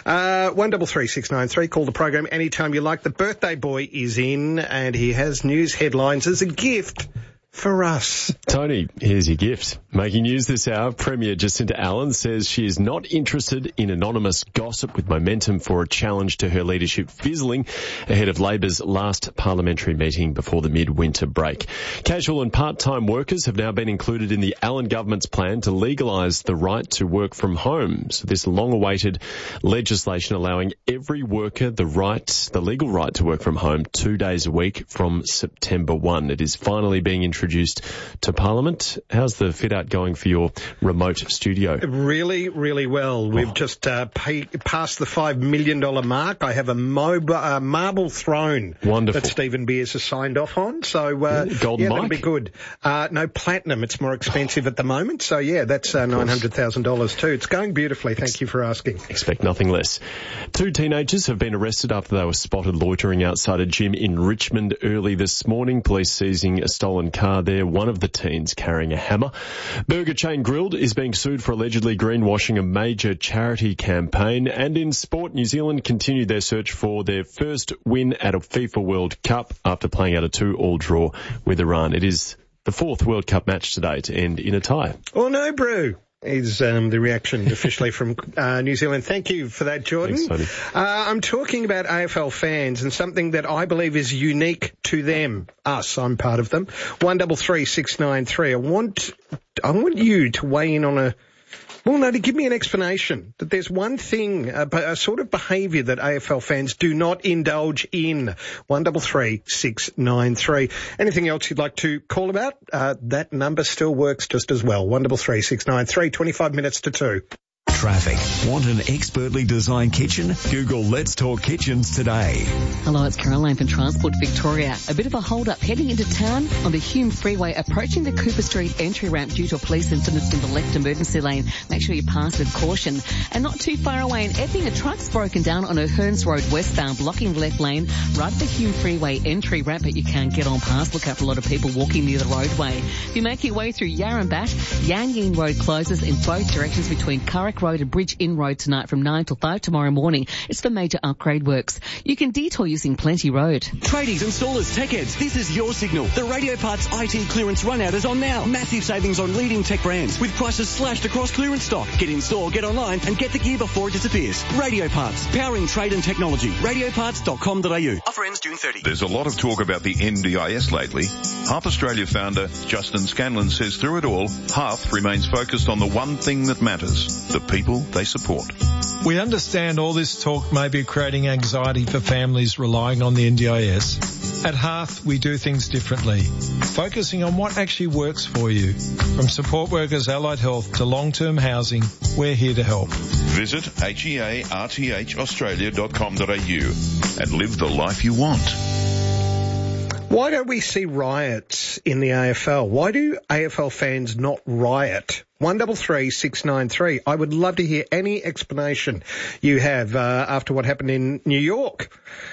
133693. Call the program anytime you like. The birthday boy is in, and he has news headlines as a gift for us. Tony, here's your gift. Making news this hour, Premier Jacinta Allen says she is not interested in anonymous gossip, with momentum for a challenge to her leadership fizzling ahead of Labor's last parliamentary meeting before the midwinter break. Casual and part-time workers have now been included in the Allen government's plan to legalise the right to work from home. So this long-awaited legislation allowing every worker the legal right to work from home 2 days a week from September 1. It is finally being introduced to Parliament. How's the fit-out going for your remote studio? Really, really well. We've just passed the $5 million mark. I have a marble throne. Wonderful. That Stephen Beers has signed off on. So, golden mic? That'll be good. No, platinum. It's more expensive at the moment. So, yeah, that's $900,000 too. It's going beautifully. Thank you for asking. Expect nothing less. 2 teenagers have been arrested after they were spotted loitering outside a gym in Richmond early this morning. Police seizing a stolen car there, one of the teens carrying a hammer. Burger chain Grilled is being sued for allegedly greenwashing a major charity campaign. And in sport, New Zealand continued their search for their first win at a FIFA World Cup after playing out a 2-2 draw with Iran. It is the 4th World Cup match today to end in a tie. Oh no, brew. Is the reaction officially from New Zealand. Thank you for that, Jordan. Thanks, Tony. I'm talking about AFL fans and something that I believe is unique to them. Us, I'm part of them. 133693. I want you to weigh in on to give me an explanation that there's one thing, a sort of behaviour that AFL fans do not indulge in. 133693. Anything else you'd like to call about? That number still works just as well. 133693, 25 minutes to 2. traffic. Want an expertly designed kitchen? Google Let's Talk Kitchens today. Hello, it's Caroline from Transport Victoria. A bit of a hold-up heading into town on the Hume Freeway, approaching the Cooper Street entry ramp due to a police incident in the left emergency lane. Make sure you pass with caution. And not too far away in Epping, a truck's broken down on O'Hearns Road westbound, blocking the left lane right at the Hume Freeway entry ramp, but you can't get on past. Look out for a lot of people walking near the roadway. If you make your way through Yarrambat, Yan Yin Road closes in both directions between Currick Road and Bridge Inn Road tonight from 9 till 5 tomorrow morning. It's for major upgrade works. You can detour using Plenty Road. Tradies, installers, tech heads, this is your signal. The Radio Parts IT clearance run out is on now. Massive savings on leading tech brands with prices slashed across clearance stock. Get in store, get online and get the gear before it disappears. Radio Parts, powering trade and technology. Radioparts.com.au. Offer ends June 30. There's a lot of talk about the NDIS lately. Hearth Australia founder Justin Scanlon says through it all, Hearth remains focused on the one thing that matters, the people they support. We understand all this talk may be creating anxiety for families relying on the NDIS. At Hearth, we do things differently, focusing on what actually works for you. From support workers, allied health to long-term housing, we're here to help. Visit hearthaustralia.com.au and live the life you want. Why don't we see riots in the AFL? Why do AFL fans not riot? 133 693. I would love to hear any explanation you have after what happened in New York.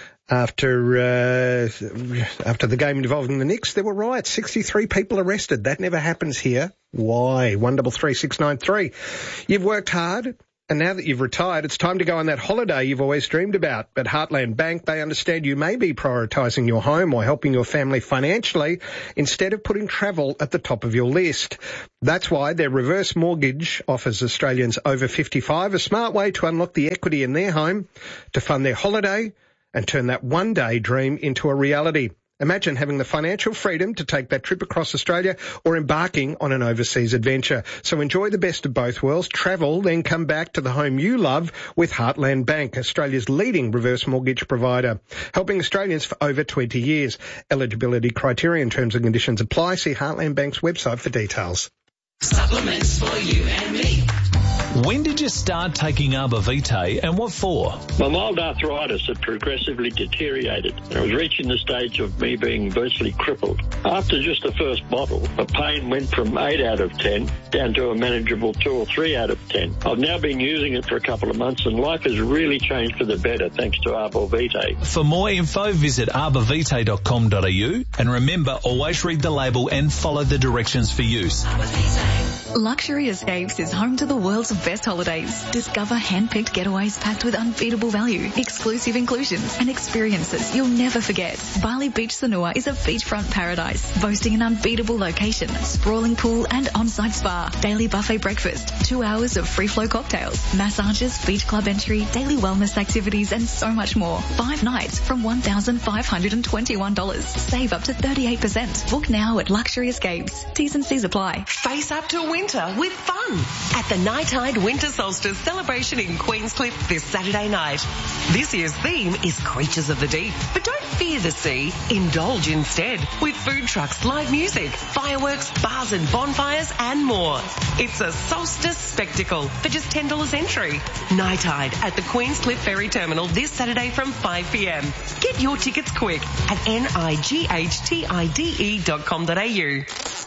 After the game involving the Knicks, there were riots. 63 people arrested. That never happens here. Why? 133 693. You've worked hard. And now that you've retired, it's time to go on that holiday you've always dreamed about. But Heartland Bank, they understand you may be prioritising your home or helping your family financially instead of putting travel at the top of your list. That's why their reverse mortgage offers Australians over 55 a smart way to unlock the equity in their home, to fund their holiday and turn that one-day dream into a reality. Imagine having the financial freedom to take that trip across Australia or embarking on an overseas adventure. So enjoy the best of both worlds, travel, then come back to the home you love with Heartland Bank, Australia's leading reverse mortgage provider, helping Australians for over 20 years. Eligibility criteria and terms and conditions apply. See Heartland Bank's website for details. Supplements for you and me. When did you start taking Arbor Vitae and what for? My mild arthritis had progressively deteriorated and I was reaching the stage of me being virtually crippled. After just the first bottle, the pain went from 8 out of 10 down to a manageable 2 or 3 out of 10. I've now been using it for a couple of months and life has really changed for the better thanks to Arbor Vitae. For more info, visit arborvitae.com.au and remember, always read the label and follow the directions for use. Luxury Escapes is home to the world's best holidays. Discover hand-picked getaways packed with unbeatable value, exclusive inclusions and experiences you'll never forget. Bali Beach Sanua is a beachfront paradise, boasting an unbeatable location, sprawling pool and on-site spa, daily buffet breakfast, 2 hours of free-flow cocktails, massages, beach club entry, daily wellness activities and so much more. 5 nights from $1,521. Save up to 38%. Book now at Luxury Escapes. T's and C's apply. Face up to winter with fun at the Nighttide Winter Solstice celebration in Queenscliff this Saturday night. This year's theme is Creatures of the Deep, but don't fear the sea. Indulge instead with food trucks, live music, fireworks, bars and bonfires and more. It's a solstice spectacle for just $10 entry. Nighttide at the Queenscliff Ferry Terminal this Saturday from 5 p.m. Get your tickets quick at nighttide.com.au.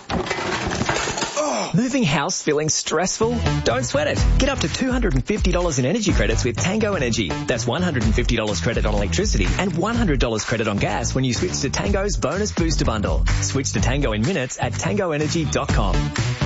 Moving house feeling stressful? Don't sweat it. Get up to $250 in energy credits with Tango Energy. That's $150 credit on electricity and $100 credit on gas when you switch to Tango's Bonus Booster Bundle. Switch to Tango in minutes at tangoenergy.com.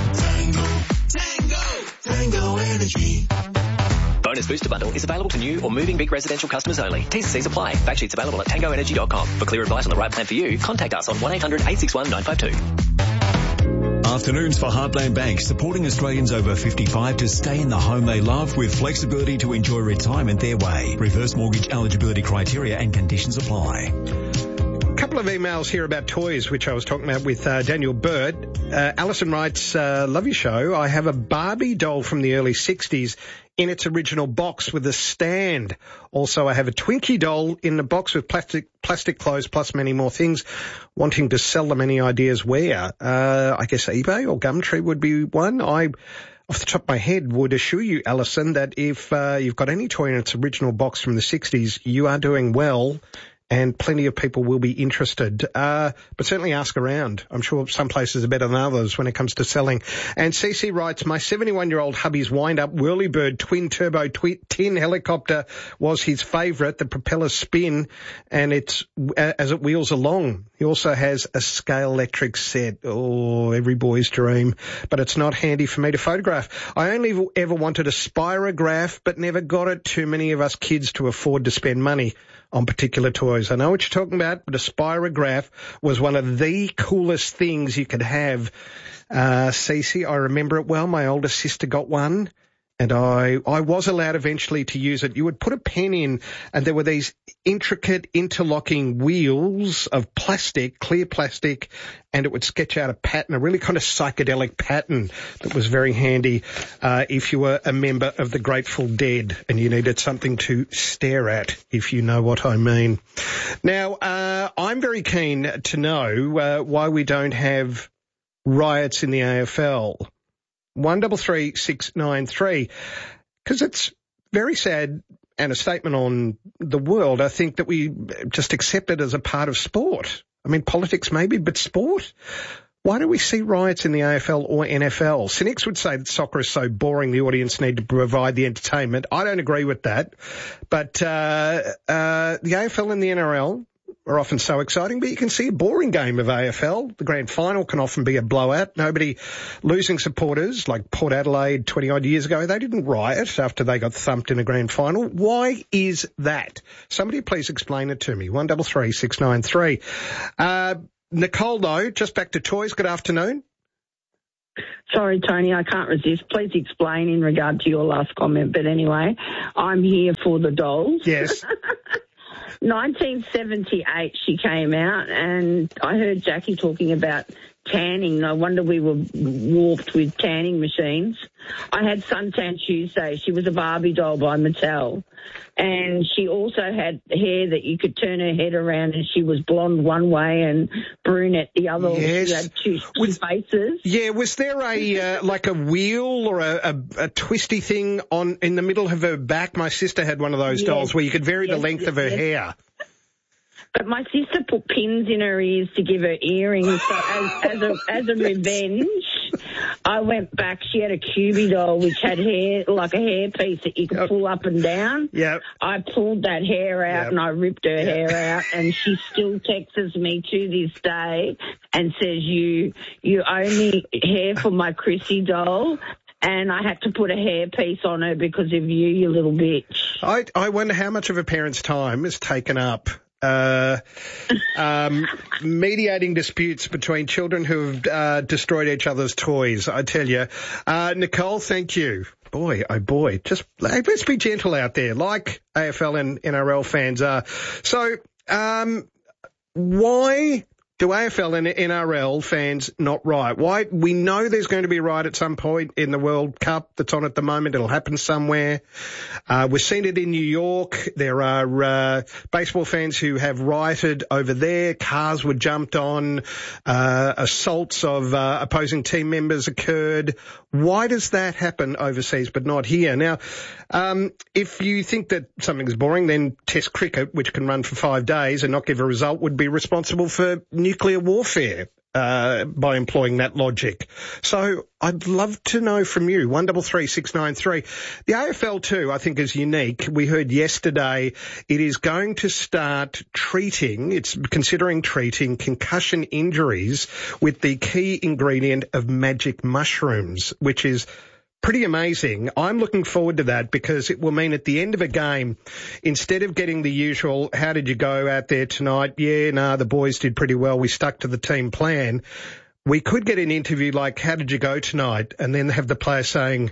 Tango Energy. Bonus Booster Bundle is available to new or moving big residential customers only. T's and C's apply. Fact sheets available at tangoenergy.com. For clear advice on the right plan for you, contact us on 1-800-861-952. Afternoons for Heartland Bank, supporting Australians over 55 to stay in the home they love with flexibility to enjoy retirement their way. Reverse mortgage eligibility criteria and conditions apply. Couple of emails here about toys, which I was talking about with Daniel Bird. Alison writes, love your show. I have a Barbie doll from the early 60s in its original box with a stand. Also, I have a Twinkie doll in the box with plastic clothes plus many more things. Wanting to sell them, any ideas where? I guess eBay or Gumtree would be one. off the top of my head, would assure you, Alison, that if you've got any toy in its original box from the 60s, you are doing well. And plenty of people will be interested. But certainly ask around. I'm sure some places are better than others when it comes to selling. And CC writes, my 71-year-old hubby's wind-up Whirlybird twin-turbo tin helicopter was his favourite. The propellers spin and it's as it wheels along. He also has a scale electric set. Oh, every boy's dream. But it's not handy for me to photograph. I only ever wanted a Spirograph, but never got it. Too many of us kids to afford to spend money on particular toys. I know what you're talking about, but a Spirograph was one of the coolest things you could have. Cece, I remember it well. My older sister got one, and I was allowed eventually to use it. You would put a pen in, and there were these intricate interlocking wheels of plastic, clear plastic, and it would sketch out a pattern, a really kind of psychedelic pattern that was very handy if you were a member of the Grateful Dead and you needed something to stare at, if you know what I mean. Now, I'm very keen to know why we don't have riots in the AFL. 133693, because it's very sad and a statement on the world. I think that we just accept it as a part of sport. I mean, politics maybe, but sport? Why do we see riots in the AFL or NFL? Cynics would say that soccer is so boring the audience need to provide the entertainment. I don't agree with that. But the AFL and the NRL are often so exciting, but you can see a boring game of AFL. The grand final can often be a blowout. Nobody losing supporters like Port Adelaide 20-odd years ago, they didn't riot after they got thumped in a grand final. Why is that? Somebody please explain it to me. 133693. Nicole, though, just back to toys. Good afternoon. Sorry, Tony, I can't resist. Please explain in regard to your last comment. But anyway, I'm here for the dolls. Yes. 1978 she came out, and I heard Jackie talking about tanning. No wonder we were warped with tanning machines. I had Suntan Tuesday. She was a Barbie doll by Mattel. And she also had hair that you could turn her head around, and she was blonde one way and brunette the other. Yes. She had two faces. Yeah, was there a like a wheel or a twisty thing in the middle of her back? My sister had one of those dolls where you could vary the length of her hair. But my sister put pins in her ears to give her earrings. So as a revenge, I went back. She had a Cubie doll which had hair, like a hair piece that you could pull up and down. Yep. I pulled that hair out and I ripped her hair out, and she still texts me to this day and says, you owe me hair for my Chrissy doll. And I had to put a hairpiece on her because of you, you little bitch. I wonder how much of a parent's time is taken up mediating disputes between children who have destroyed each other's toys. I tell you, Nicole, thank you. Boy, oh boy, just let's be gentle out there, like AFL and NRL fans are. So, why do AFL and NRL fans not riot? Why? We know there's going to be a riot at some point in the World Cup that's on at the moment. It'll happen somewhere. We've seen it in New York. There are baseball fans who have rioted over there. Cars were jumped on. Assaults of opposing team members occurred. Why does that happen overseas but not here? Now, if you think that something's boring, then Test cricket, which can run for 5 days and not give a result, would be responsible for nuclear warfare by employing that logic. So I'd love to know from you, 133693. The AFL too, I think, is unique. We heard yesterday it is going to start it's considering treating concussion injuries with the key ingredient of magic mushrooms, which is pretty amazing. I'm looking forward to that because it will mean at the end of a game, instead of getting the usual, how did you go out there tonight? Yeah, the boys did pretty well. We stuck to the team plan. We could get an interview like, how did you go tonight? And then have the player saying,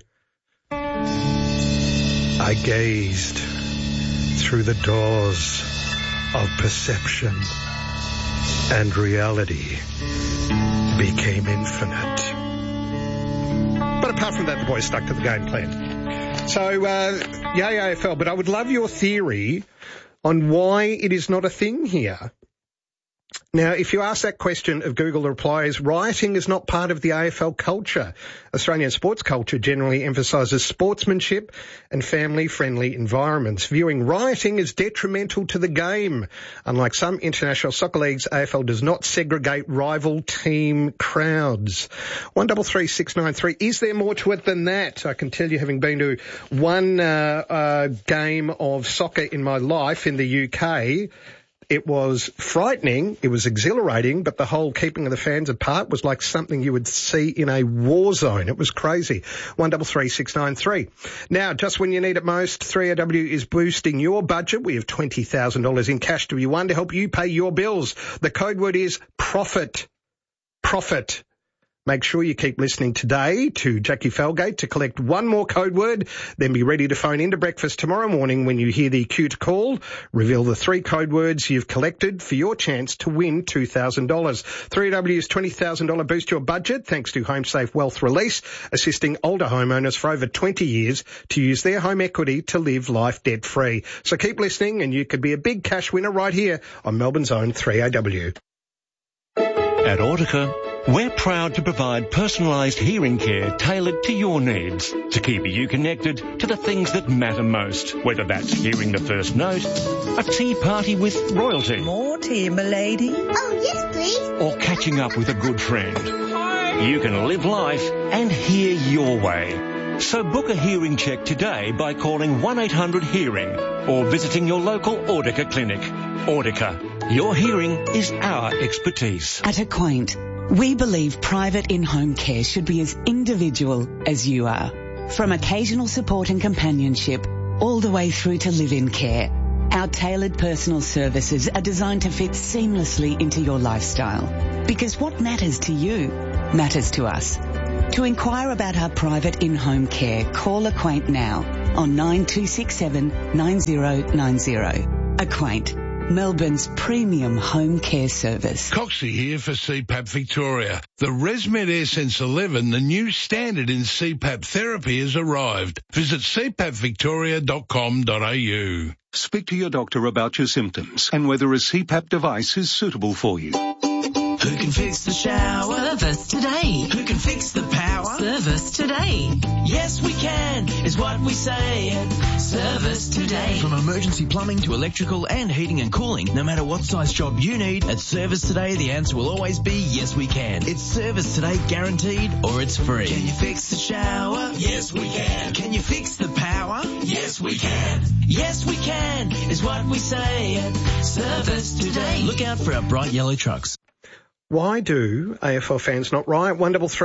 I gazed through the doors of perception and reality became infinite. But apart from that, the boys stuck to the game plan. So, yay AFL, but I would love your theory on why it is not a thing here. Now, if you ask that question of Google, the reply is rioting is not part of the AFL culture. Australian sports culture generally emphasises sportsmanship and family-friendly environments. Viewing rioting as detrimental to the game. Unlike some international soccer leagues, AFL does not segregate rival team crowds. 133693. Is there more to it than that? I can tell you, having been to one game of soccer in my life in the UK, it was frightening, it was exhilarating, but the whole keeping of the fans apart was like something you would see in a war zone. It was crazy. 133693. Now, just when you need it most, 3AW is boosting your budget. We have $20,000 in cash to you one to help you pay your bills. The code word is PROFIT. PROFIT. Make sure you keep listening today to Jackie Felgate to collect one more code word, then be ready to phone into breakfast tomorrow morning when you hear the cue to call. Reveal the 3 code words you've collected for your chance to win $2,000. 3W's $20,000 boost your budget thanks to HomeSafe Wealth Release, assisting older homeowners for over 20 years to use their home equity to live life debt-free. So keep listening and you could be a big cash winner right here on Melbourne's own 3AW. At Audica, we're proud to provide personalised hearing care tailored to your needs to keep you connected to the things that matter most, whether that's hearing the first note, a tea party with royalty. More tea, milady. Oh, yes, please. Or catching up with a good friend. You can live life and hear your way. So book a hearing check today by calling 1-800-HEARING or visiting your local Audica clinic. Audica, your hearing is our expertise. At Acquaint, we believe private in-home care should be as individual as you are. From occasional support and companionship, all the way through to live-in care, our tailored personal services are designed to fit seamlessly into your lifestyle. Because what matters to you matters to us. To inquire about our private in-home care, call Acquaint now on 9267 9090. Acquaint, Melbourne's premium home care service. Coxie here for CPAP Victoria. The ResMed AirSense 11, the new standard in CPAP therapy, has arrived. Visit cpapvictoria.com.au. Speak to your doctor about your symptoms and whether a CPAP device is suitable for you. Who can fix the shower? Service today. Who can fix the power? Service today. Yes, we can, is what we say at Service Today. From emergency plumbing to electrical and heating and cooling, no matter what size job you need, at Service Today, the answer will always be yes, we can. It's Service Today guaranteed or it's free. Can you fix the shower? Yes, we can. Can you fix the power? Yes, we can. Yes, we can, is what we say at Service Today. Look out for our bright yellow trucks. Why do AFL fans not riot?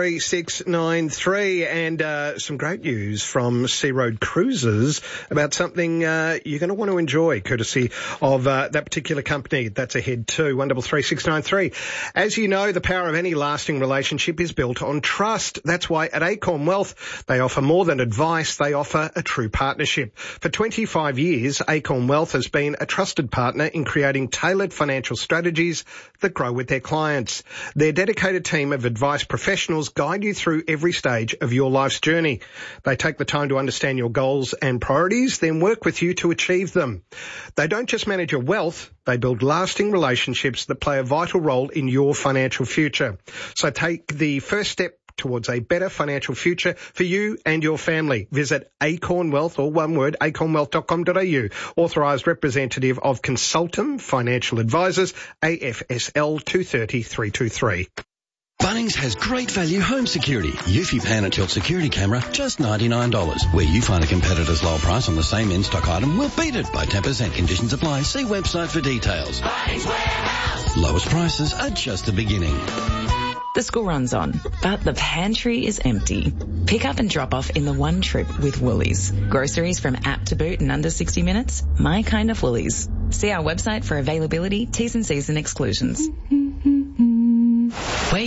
133693, and some great news from Sea Road Cruises about something you're going to want to enjoy, courtesy of that particular company. That's ahead too. 133693. As you know, the power of any lasting relationship is built on trust. That's why at Acorn Wealth they offer more than advice. They offer a true partnership. For 25 years, Acorn Wealth has been a trusted partner in creating tailored financial strategies that grow with their clients. Their dedicated team of advice professionals guide you through every stage of your life's journey. They take the time to understand your goals and priorities, then work with you to achieve them. They don't just manage your wealth, they build lasting relationships that play a vital role in your financial future. So take the first step towards a better financial future for you and your family. Visit Acorn Wealth, or one word, acornwealth.com.au. Authorised representative of Consultum Financial Advisors, AFSL 230323. Bunnings has great value home security. Eufy Pan-Tilt security camera, just $99. Where you find a competitor's low price on the same in-stock item, we'll beat it by 10%. Conditions apply. See website for details. Bunnings Warehouse. Lowest prices are just the beginning. The school runs on, but the pantry is empty. Pick up and drop off in the one trip with Woolies. Groceries from app to boot in under 60 minutes. My kind of Woolies. See our website for availability, T's and C's and exclusions. Wait,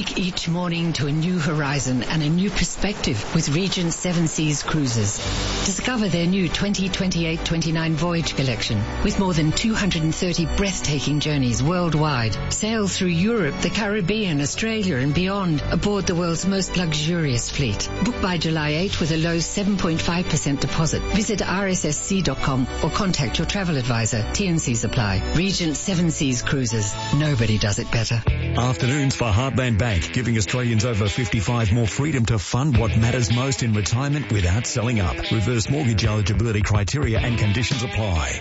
Take each morning to a new horizon and a new perspective with Regent 7 Seas Cruises. Discover their new 2028-29 voyage collection with more than 230 breathtaking journeys worldwide. Sail through Europe, the Caribbean, Australia and beyond aboard the world's most luxurious fleet. Book by July 8 with a low 7.5% deposit. Visit rssc.com or contact your travel advisor. T&Cs apply. Regent 7 Seas Cruises. Nobody does it better. Afternoons for Heartland Bank, giving Australians over 55 more freedom to fund what matters most in retirement without selling up. Reverse mortgage eligibility criteria and conditions apply.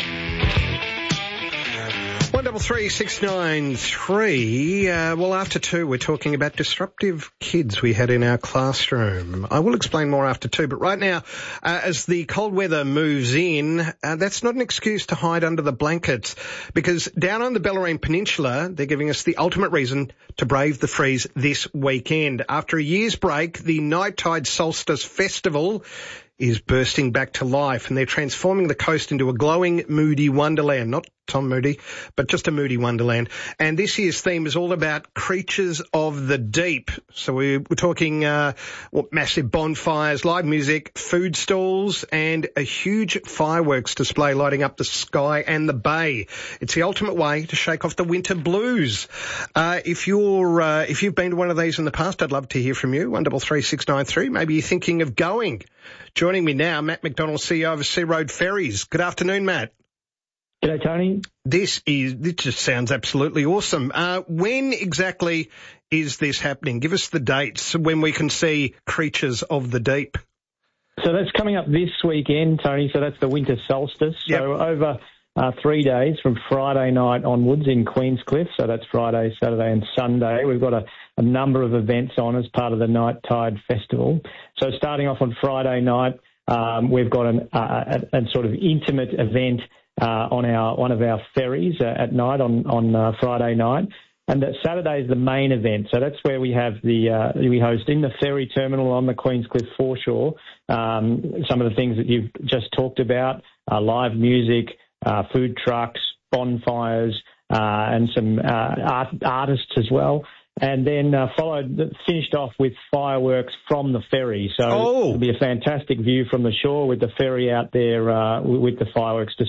133693. Well, after 2, we're talking about disruptive kids we had in our classroom. I will explain more after 2, but right now, as the cold weather moves in, that's not an excuse to hide under the blankets, because down on the Bellarine Peninsula, they're giving us the ultimate reason to brave the freeze this weekend. After a year's break, the Night Tide Solstice Festival is bursting back to life, and they're transforming the coast into a glowing, moody wonderland. Not Tom Moody, but just a moody wonderland. And this year's theme is all about creatures of the deep. So we're talking massive bonfires, live music, food stalls, and a huge fireworks display lighting up the sky and the bay. It's the ultimate way to shake off the winter blues. If you've been to one of these in the past, I'd love to hear from you. 133693. Maybe you're thinking of going. Joining me now, Matt McDonald, CEO of Sea Road Ferries. Good afternoon, Matt. G'day, Tony. This just sounds absolutely awesome. When exactly is this happening? Give us the dates when we can see Creatures of the Deep. So that's coming up this weekend, Tony. So that's the winter solstice. Yep. So over 3 days from Friday night onwards in Queenscliff. So that's Friday, Saturday and Sunday. We've got a number of events on as part of the Night Tide Festival. So starting off on Friday night, we've got a sort of intimate event on one of our ferries at night on Friday night, and that Saturday is the main event. So that's where we have we host in the ferry terminal on the Queenscliff foreshore some of the things that you've just talked about: live music, food trucks, bonfires, and some artists as well. And then finished off with fireworks from the ferry. So it'll be a fantastic view from the shore with the ferry out there with the fireworks display.